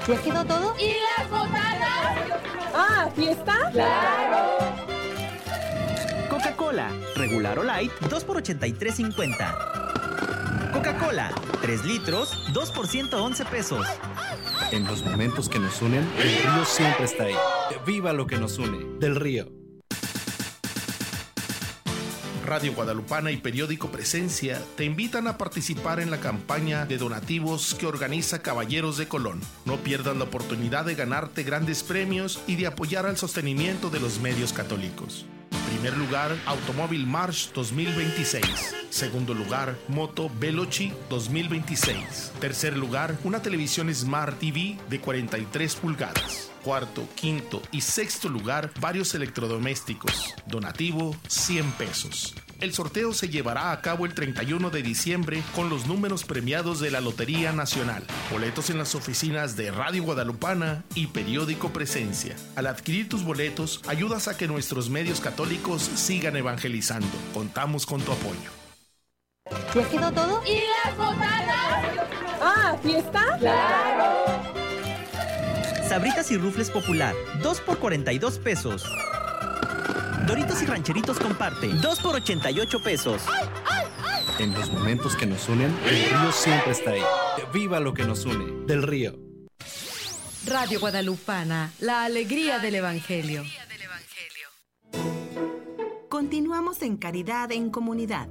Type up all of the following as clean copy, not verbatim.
¿Ya quedó todo? ¿Y las botanas? Ah, ¿fiesta? ¡Claro! Coca-Cola, regular o light, 2 por 83.50. Coca-Cola, 3 litros, 2 por 111 pesos. En los momentos que nos unen, el río siempre está ahí. ¡Viva lo que nos une! Del Río. Radio Guadalupana y Periódico Presencia te invitan a participar en la campaña de donativos que organiza Caballeros de Colón. No pierdas la oportunidad de ganarte grandes premios y de apoyar al sostenimiento de los medios católicos. Primer lugar, Automóvil March 2026. Segundo lugar, Moto Veloci 2026. Tercer lugar, una televisión Smart TV de 43 pulgadas. Cuarto, quinto y sexto lugar, varios electrodomésticos. Donativo, 100 pesos. El sorteo se llevará a cabo el 31 de diciembre con los números premiados de la Lotería Nacional. Boletos en las oficinas de Radio Guadalupana y Periódico Presencia. Al adquirir tus boletos, ayudas a que nuestros medios católicos sigan evangelizando. Contamos con tu apoyo. ¿Ya quedó todo? ¿Y las botanas? Ah, ¿fiesta? ¡Claro! Sabritas y Rufles Popular, 2 por 42 pesos. Doritos y Rancheritos Comparte, 2 por 88 pesos. En los momentos que nos unen, el río siempre está ahí. ¡Viva lo que nos une! Del Río. Radio Guadalupana, la alegría del Evangelio. Continuamos en Caridad en Comunidad.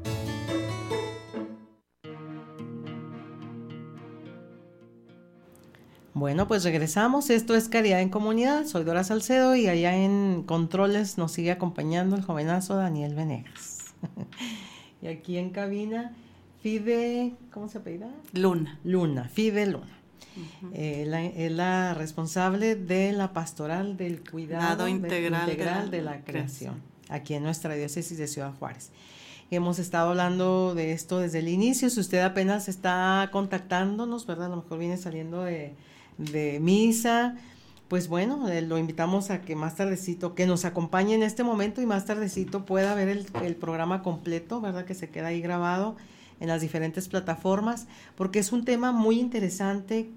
Bueno, pues regresamos. Esto es Caridad en Comunidad. Soy Dora Salcedo y allá en controles nos sigue acompañando el jovenazo Daniel Venegas. Y aquí en cabina, Fide, ¿cómo se apellida? Luna. Fide Luna. Uh-huh. Es la responsable de la pastoral del cuidado integral de la creación, aquí en nuestra diócesis de Ciudad Juárez. Hemos estado hablando de esto desde el inicio. Si usted apenas está contactándonos, ¿verdad? A lo mejor viene saliendo de misa, pues bueno, lo invitamos a que más tardecito, que nos acompañe en este momento y más tardecito pueda ver el programa completo, ¿verdad? Que se queda ahí grabado en las diferentes plataformas, porque es un tema muy interesante